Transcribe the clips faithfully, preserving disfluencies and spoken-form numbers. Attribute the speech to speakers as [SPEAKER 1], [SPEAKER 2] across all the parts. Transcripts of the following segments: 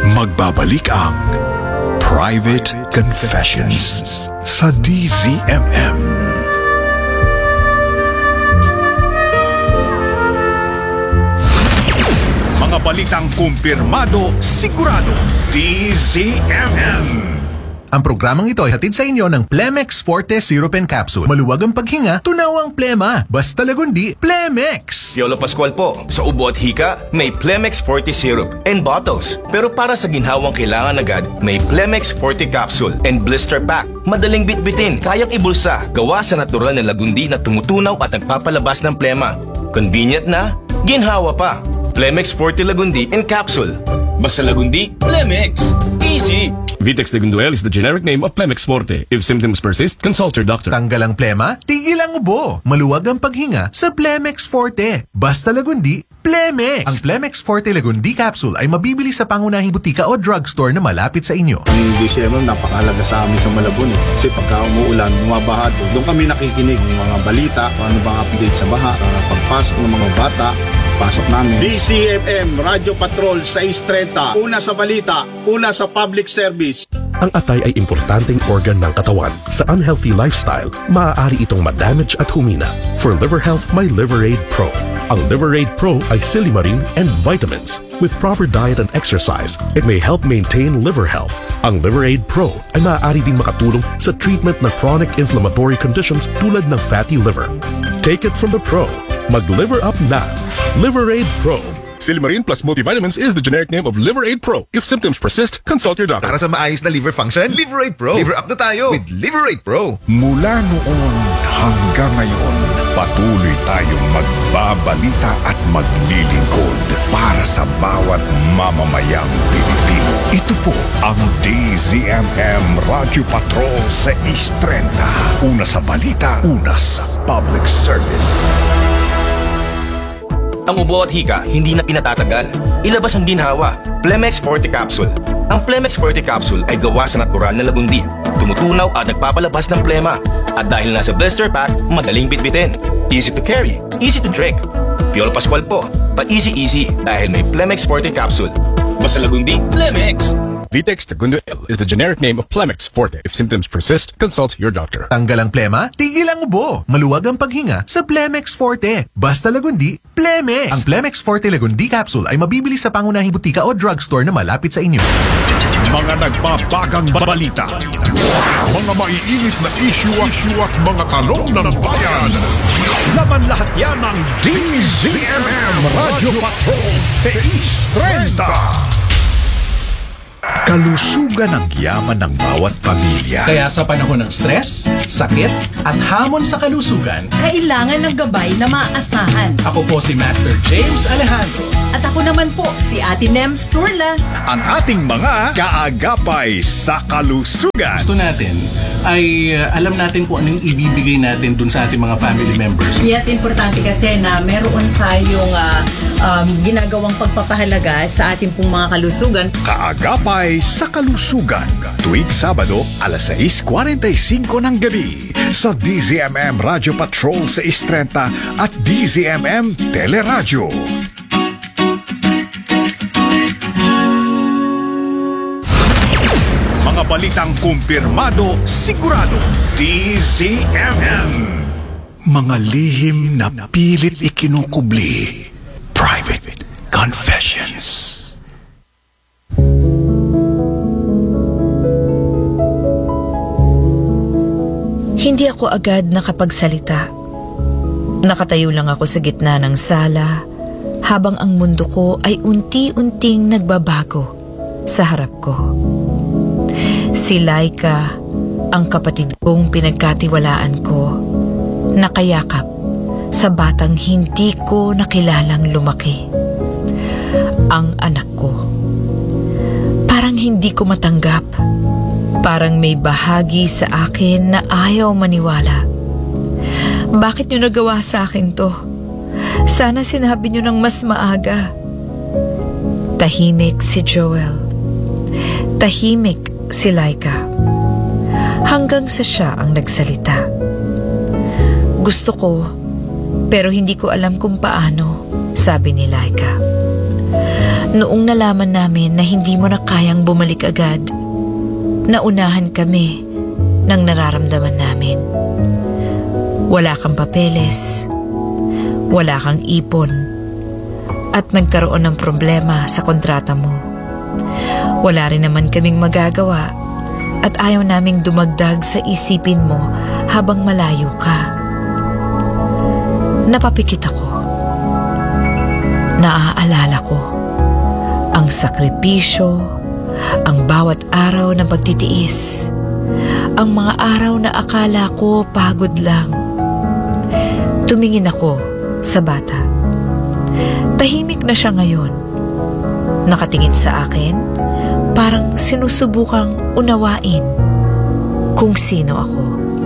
[SPEAKER 1] Magbabalik ang Private Confessions sa D Z M M. Mga balitang kumpirmado, sigurado, D Z M M.
[SPEAKER 2] Ang programang ito ay hatid sa inyo ng Plemex Forte Syrup and Capsule. Maluwag ang paghinga, tunaw ang plema. Basta lagundi, Plemex!
[SPEAKER 3] Piolo Pascual po. Sa ubo at hika, may Plemex Forte Syrup and bottles. Pero para sa ginhawang kailangan agad, may Plemex Forte Capsule and blister pack. Madaling bitbitin, kayang ibulsa. Gawa sa natural na lagundi na tumutunaw at nagpapalabas ng plema. Convenient na, ginhawa pa. Plemex Forte Lagundi and Capsule. Basta lagundi, Plemex. Easy!
[SPEAKER 4] Vitex Legunduel is the generic name of Plemex Forte. If symptoms persist, consult your doctor.
[SPEAKER 2] Tanggal ang plema, tigil ang ubo. Maluwag ang paghinga sa Plemex Forte. Basta lagundi, Plemex! Ang Plemex Forte Lagundi Capsule ay mabibili sa pangunahing butika o drugstore na malapit sa inyo.
[SPEAKER 5] Ang December, napakalaga sa amin sa Malabon eh. Kasi pagka umuulan, bumabaha doon. Doon kami nakikinig ng mga balita, kung ano bang update sa baha, sa pagpasok ng mga bata, pasok namin. D Z M M, Radio Patrol six thirty. Una sa balita, una sa public service.
[SPEAKER 6] Ang atay ay importanteng organ ng katawan. Sa unhealthy lifestyle, maaari itong ma-damage at humina. For liver health, may Liveraid Pro. Ang Liveraid Pro ay silimarin and vitamins. With proper diet and exercise, it may help maintain liver health. Ang Liveraid Pro ay maaari din makatulong sa treatment ng chronic inflammatory conditions tulad ng fatty liver. Take it from the pro. Mag-liver up na. Liveraid Pro.
[SPEAKER 4] Silimarin plus multivitamins is the generic name of Liveraid Pro. If symptoms persist, consult your doctor.
[SPEAKER 7] Para sa maayos na liver function, Liveraid Pro. Liver up na tayo with Liveraid Pro.
[SPEAKER 1] Mula noon hanggang ngayon, patuloy tayong magbabalita at maglilingkod para sa bawat mamamayang Pilipino. Ito po ang D Z M M Radio Patrol six thirty. Una sa balita, una sa public service.
[SPEAKER 3] Ang ubo at hika, hindi na pinatatagal. Ilabas ang ginhawa. Plemex Forte Capsule. Ang Plemex Forte Capsule ay gawa sa natural na lagundi. Tumutunaw at nagpapalabas ng plema. At dahil nasa blister pack, madaling bitbitin. Easy to carry, easy to drink. Piolo Pascual po, pa-easy-easy dahil may Plemex Forte Capsule. Basta lagundi, Plemex!
[SPEAKER 4] Vitex Legunduel is the generic name of Plemex Forte. If symptoms persist, consult your doctor.
[SPEAKER 2] Tanggal ang plema, tigil ang ubo. Maluwag ang paghinga sa Plemex Forte. Basta lagundi, Plemex! Ang Plemex Forte Lagundi Capsule ay mabibili sa pangunahing butika o drugstore na malapit sa inyo.
[SPEAKER 1] Mga nagbabagang balita. Mga maiinit na issue at issue at mga tanong ng bayan. Laman lahat yan ng D Z M M Radio Patrol six thirty. Kalusugan ang yaman ng bawat pamilya.
[SPEAKER 2] Kaya sa panahon ng stress, sakit, at hamon sa kalusugan,
[SPEAKER 8] kailangan ng gabay na maaasahan.
[SPEAKER 2] ako po si Master James Alejandro.
[SPEAKER 8] At ako naman po, si Ate Nems Turla.
[SPEAKER 1] Ang ating mga kaagapay sa kalusugan.
[SPEAKER 2] Gusto natin ay uh, alam natin kung anong ibibigay natin dun sa ating mga family members.
[SPEAKER 8] Yes, importante kasi na meron tayong uh, um, ginagawang pagpapahalaga sa ating pong mga kalusugan.
[SPEAKER 1] Kaagapay sa kalusugan. Tuwing Sabado, alas sais forty-five ng gabi sa D Z M M Radio Patrol six thirty at D Z M M Teleradyo. Mga balitang kumpirmado, sigurado, D Z M M. Mga lihim na pilit ikinukubli. Private Confessions.
[SPEAKER 9] Hindi ako agad nakapagsalita. Nakatayo lang ako sa gitna ng sala habang ang mundo ko ay unti-unting nagbabago sa harap ko. Si Laika, ang kapatid kong pinagkatiwalaan ko, nakayakap sa batang hindi ko nakilalang lumaki. Ang anak ko. Parang hindi ko matanggap. Parang may bahagi sa akin na ayaw maniwala. Bakit niyo nagawa sa akin to? Sana sinabi niyo ng mas maaga. Tahimik si Joel. Tahimik si Laika. Hanggang sa siya ang nagsalita. Gusto ko, pero hindi ko alam kung paano, sabi ni Laika. Noong nalaman namin na hindi mo na kayang bumalik agad, naunahan kami ng nararamdaman namin. Wala kang papeles, wala kang ipon, at nagkaroon ng problema sa kontrata mo. Wala rin naman kaming magagawa at ayaw naming dumagdag sa isipin mo habang malayo ka. Napapikit ako. Naaalala ko ang sakripisyo, ang bawat araw ng pagtitiis, ang mga araw na akala ko pagod lang. Tumingin ako sa bata. Tahimik na siya ngayon. Nakatingin sa akin, parang sinusubukang unawain kung sino ako.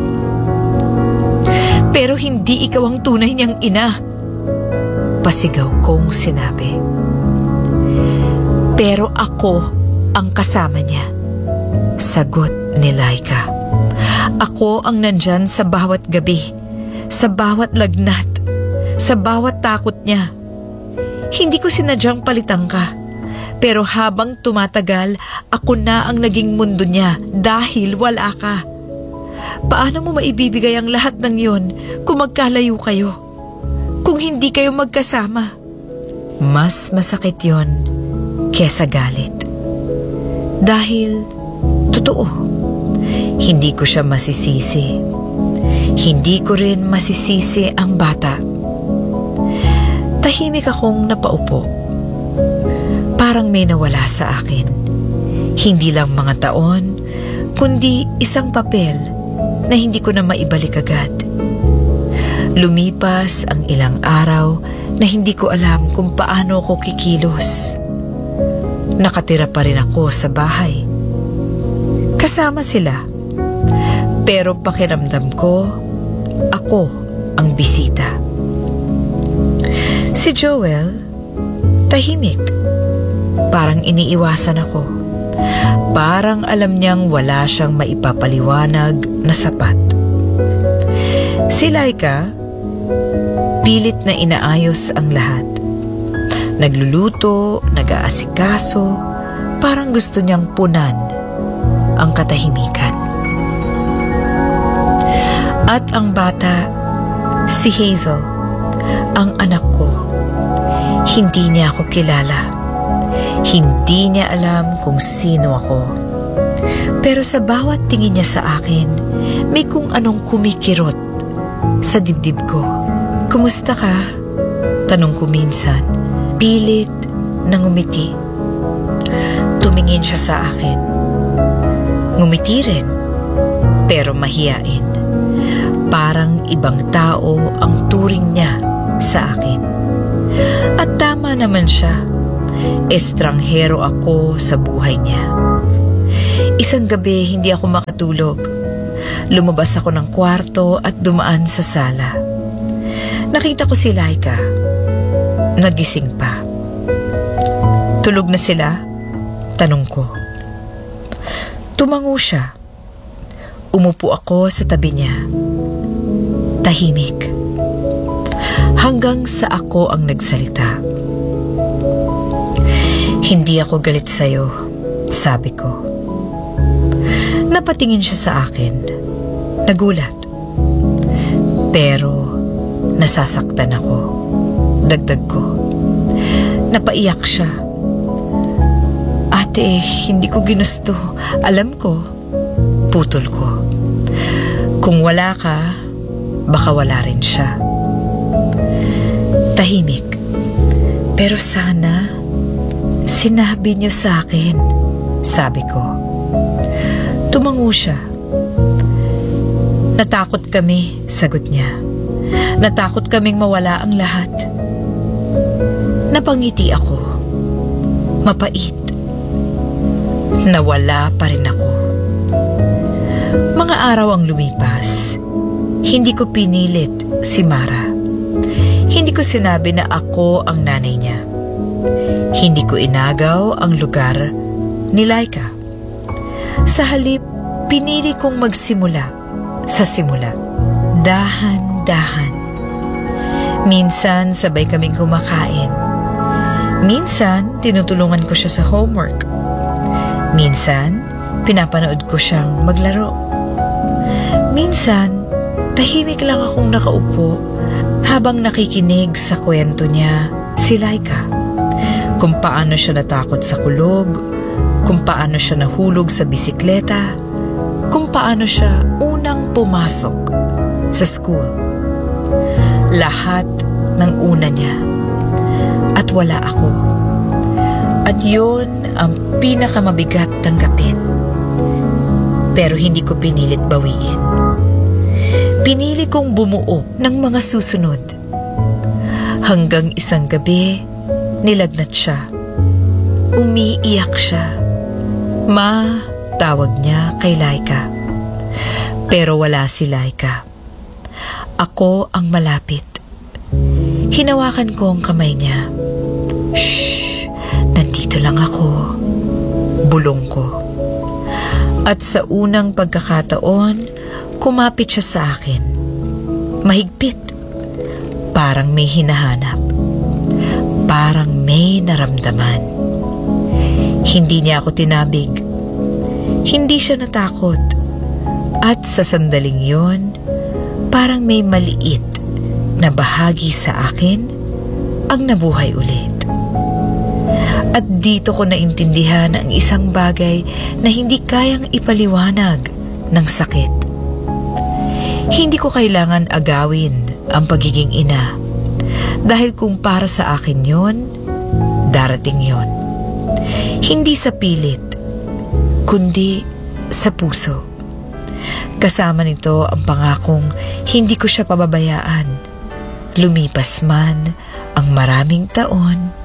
[SPEAKER 9] Pero hindi ikaw ang tunay niyang ina, pasigaw kong sinabi. Pero ako ang kasama niya, sagot ni Laika. Ako ang nandyan sa bawat gabi, sa bawat lagnat, sa bawat takot niya. Hindi ko sinadyang palitan ka, pero habang tumatagal, ako na ang naging mundo niya dahil wala ka. Paano mo maibibigay ang lahat ng yon kung magkalayo kayo? Kung hindi kayo magkasama? Mas masakit yon kesa galit. Dahil, totoo, hindi ko siya masisisi. Hindi ko rin masisisi ang bata. Tahimik akong napaupo. Parang may nawala sa akin. Hindi lang mga taon, kundi isang papel na hindi ko na maibalik agad. Lumipas ang ilang araw na hindi ko alam kung paano ako kikilos. Nakatira pa rin ako sa bahay. Kasama sila. Pero pakiramdam ko, ako ang bisita. Si Joel, tahimik. Parang iniiwasan ako. Parang alam niyang wala siyang maipapaliwanag na sapat. Si Laika, pilit na inaayos ang lahat. Nagluluto, nag-aasikaso, parang gusto niyang punan ang katahimikan. At ang bata, si Hazel, ang anak ko, hindi niya ako kilala. Hindi niya alam kung sino ako. Pero sa bawat tingin niya sa akin, may kung anong kumikirot sa dibdib ko. Kumusta ka? Tanong ko minsan. Pilit na ngumiti. Tumingin siya sa akin. Ngumiti rin, pero mahiyain. Parang ibang tao ang turing niya sa akin. At tama naman siya. Estranghero ako sa buhay niya. Isang gabi hindi ako makatulog. Lumabas ako ng kwarto at dumaan sa sala. Nakita ko si Laika. Nagising pa. Tulog na sila? Tanong ko. Tumango siya. Umupo ako sa tabi niya. Tahimik. Hanggang sa ako ang nagsalita. Hindi ako galit sa'yo, sabi ko. Napatingin siya sa akin. Nagulat. Pero nasasaktan ako. Dagdag ko. Napaiyak siya. Ate, hindi ko ginusto. Alam ko. Putol ko. Kung wala ka, baka wala rin siya. Tahimik. Pero sana, sinabi niyo sa akin, sabi ko. Tumango siya. Natakot kami, sagot niya. Natakot kaming mawala ang lahat. Napangiti ako. Mapait. Nawala pa rin ako. Mga araw ang lumipas. Hindi ko pinilit si Mara. Hindi ko sinabi na ako ang nanay niya. Hindi ko inagaw ang lugar ni Laika. Sa halip, pinili kong magsimula sa simula. Dahan-dahan. Minsan sabay kaming kumakain. Minsan, tinutulungan ko siya sa homework. Minsan, pinapanood ko siyang maglaro. Minsan, tahimik lang akong nakaupo habang nakikinig sa kwento niya si Laika. Kung paano siya natakot sa kulog, kung paano siya nahulog sa bisikleta, kung paano siya unang pumasok sa school. Lahat ng una niya. At wala ako. At yun ang pinakamabigat tanggapin. Pero hindi ko pinilit bawiin. Pinili kong bumuo ng mga susunod. Hanggang isang gabi, nilagnat siya. Umiiyak siya. Ma, tawag niya kay Laika. Pero wala si Laika. Ako ang malapit. Hinawakan ko ang kamay niya. Shh! Nandito lang ako. Bulong ko. At sa unang pagkakataon, kumapit siya sa akin. Mahigpit. Parang may hinahanap. Parang may naramdaman. Hindi niya ako tinabig. Hindi siya natakot. At sa sandaling yon, parang may maliit na bahagi sa akin ang nabuhay ulit. At dito ko naintindihan ang isang bagay na hindi kayang ipaliwanag ng sakit. Hindi ko kailangan agawin ang pagiging ina. Dahil kung para sa akin yon, darating yon. Hindi sa pilit, kundi sa puso. Kasama nito ang pangakong hindi ko siya pababayaan. Lumipas man ang maraming taon,